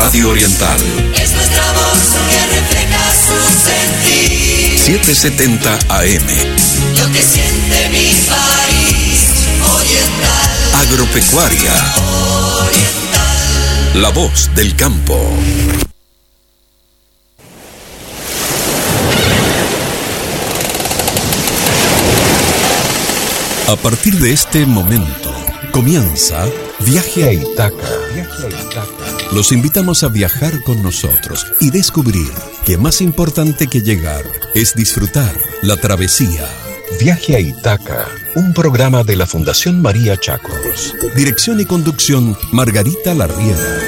Radio Oriental. Es nuestra voz que refleja su sentir. 770 AM. Lo que siente mi país. Oriental. Agropecuaria. Oriental. La voz del campo. A partir de este momento, comienza Viaje a Ítaca. Los invitamos a viajar con nosotros y descubrir que más importante que llegar es disfrutar la travesía. Viaje a Ítaca, un programa de la Fundación María Chacros. Dirección y conducción, Margarita Larriera.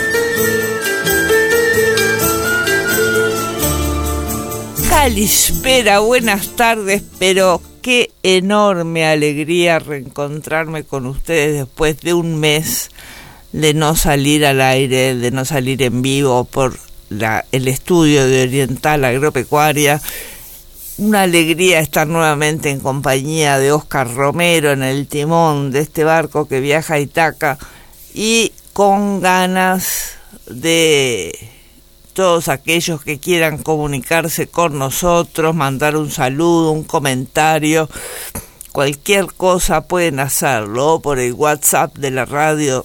Calispera, buenas tardes, pero qué enorme alegría reencontrarme con ustedes después de un mes de no salir al aire, de no salir en vivo por el estudio de Oriental Agropecuaria. Una alegría estar nuevamente en compañía de Oscar Romero en el timón de este barco que viaja a Ítaca y con ganas de todos aquellos que quieran comunicarse con nosotros, mandar un saludo, un comentario, cualquier cosa pueden hacerlo por el WhatsApp de la radio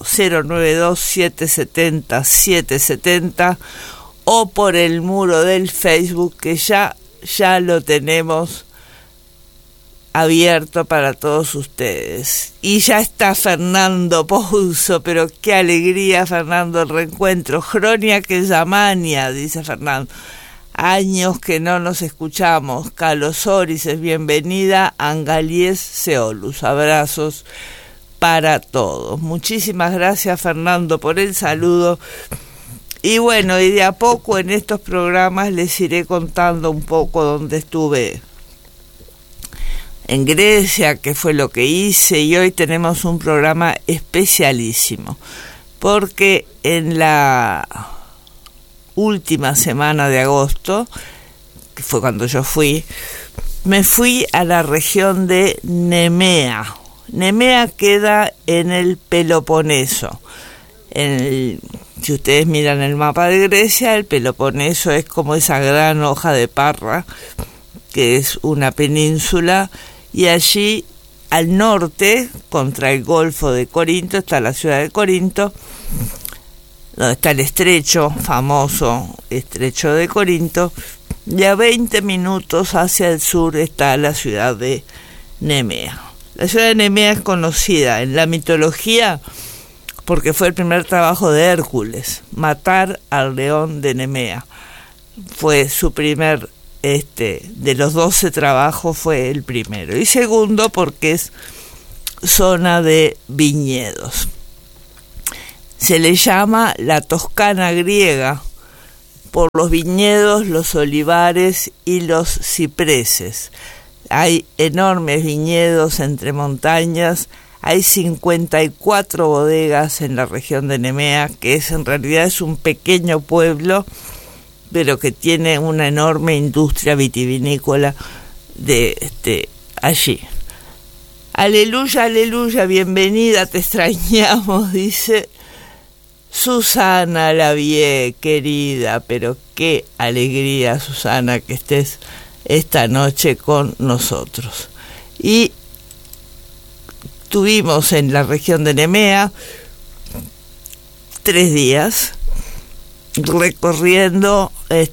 092-770-770 o por el muro del Facebook que ya lo tenemos abierto para todos ustedes. Y ya está Fernando Pouso, pero qué alegría, Fernando, el reencuentro. Cronia que Yamania, dice Fernando. Años que no nos escuchamos. Carlos Orices, bienvenida. Angalies Seolus, abrazos para todos. Muchísimas gracias, Fernando, por el saludo. Y bueno, y de a poco en estos programas les iré contando un poco dónde estuve en Grecia, qué fue lo que hice, y hoy tenemos un programa especialísimo, porque en la última semana de agosto, que fue cuando yo me fui a la región de Nemea. Nemea queda en el Peloponeso. Si ustedes miran el mapa de Grecia, el Peloponeso es como esa gran hoja de parra, que es una península, y allí al norte, contra el Golfo de Corinto, está la ciudad de Corinto, donde está el estrecho, famoso estrecho de Corinto, y a 20 minutos hacia el sur está la ciudad de Nemea. La ciudad de Nemea es conocida en la mitología porque fue el primer trabajo de Hércules, matar al león de Nemea. Fue su primer, de los 12 trabajos fue el primero. Y segundo, porque es zona de viñedos. Se le llama la Toscana griega por los viñedos, los olivares y los cipreses. Hay enormes viñedos entre montañas. Hay 54 bodegas en la región de Nemea, que en realidad es un pequeño pueblo, pero que tiene una enorme industria vitivinícola de allí. Aleluya, aleluya, bienvenida, te extrañamos, dice Susana Lavie, querida, pero qué alegría, Susana, que estés esta noche con nosotros. Y estuvimos en la región de Nemea 3 días recorriendo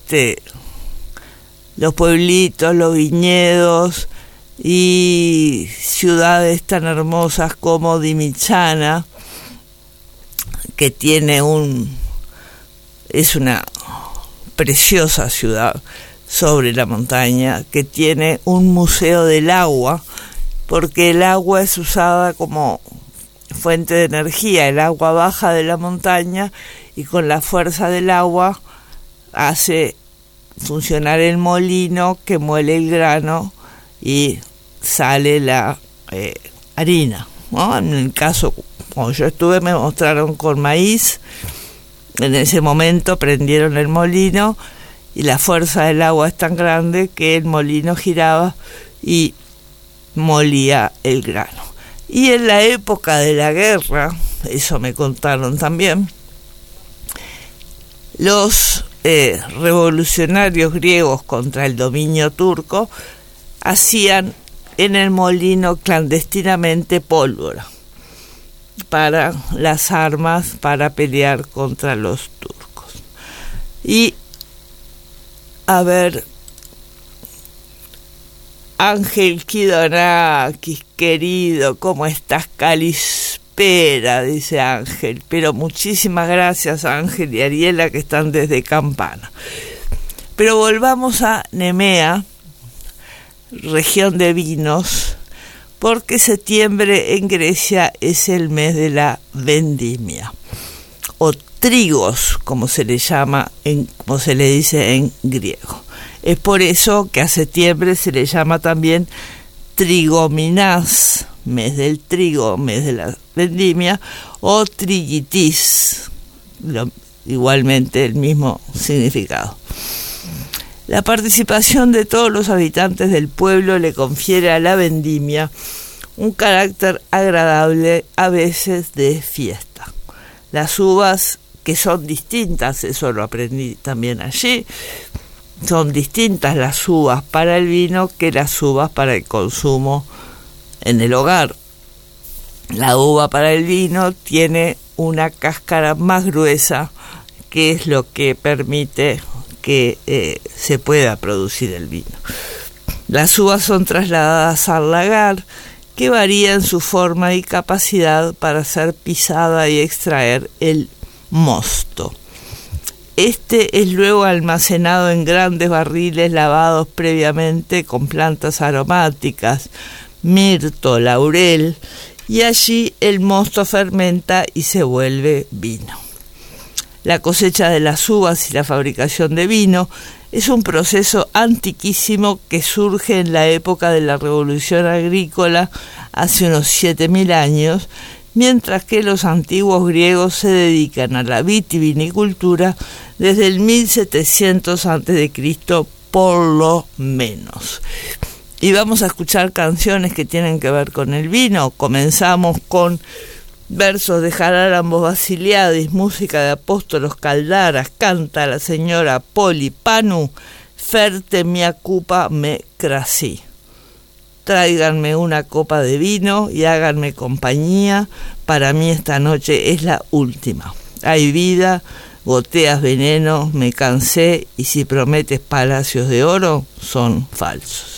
los pueblitos, los viñedos y ciudades tan hermosas como Dimichana, que tiene es una preciosa ciudad sobre la montaña, que tiene un museo del agua, porque el agua es usada como fuente de energía. El agua baja de la montaña y con la fuerza del agua hace funcionar el molino que muele el grano y sale la harina, ¿no? En el caso, cuando yo estuve, me mostraron con maíz. En ese momento prendieron el molino y la fuerza del agua es tan grande que el molino giraba y molía el grano. Y en la época de la guerra, eso me contaron también, Los revolucionarios griegos contra el dominio turco hacían en el molino clandestinamente pólvora para las armas para pelear contra los turcos. Y a ver, Ángel Kidonakis, querido, ¿cómo estás? Calispera, dice Ángel. Pero muchísimas gracias a Ángel y Ariela que están desde Campana. Pero volvamos a Nemea, región de vinos, porque septiembre en Grecia es el mes de la vendimia, o trigos, como se le llama, como se le dice en griego. Es por eso que a septiembre se le llama también trigominás, mes del trigo, mes de la vendimia, o trigitis, igualmente el mismo significado. La participación de todos los habitantes del pueblo le confiere a la vendimia un carácter agradable, a veces de fiesta. Las uvas, que son distintas, eso lo aprendí también allí, son distintas las uvas para el vino que las uvas para el consumo en el hogar. La uva para el vino tiene una cáscara más gruesa, que es lo que permite que se pueda producir el vino. Las uvas son trasladadas al lagar, que varía en su forma y capacidad para ser pisada y extraer el mosto. Este es luego almacenado en grandes barriles lavados previamente con plantas aromáticas, mirto, laurel, y allí el mosto fermenta y se vuelve vino. La cosecha de las uvas y la fabricación de vino es un proceso antiquísimo que surge en la época de la Revolución Agrícola hace unos 7.000 años, mientras que los antiguos griegos se dedican a la vitivinicultura desde el 1700 a.C. por lo menos. Y vamos a escuchar canciones que tienen que ver con el vino. Comenzamos con versos de Jarárambos Basiliadis, música de Apóstolos Caldaras, canta la señora Poli Panu, Ferte mia cupa me crasí. Tráiganme una copa de vino y háganme compañía, para mí esta noche es la última. Hay vida, goteas veneno, me cansé, y si prometes palacios de oro, son falsos.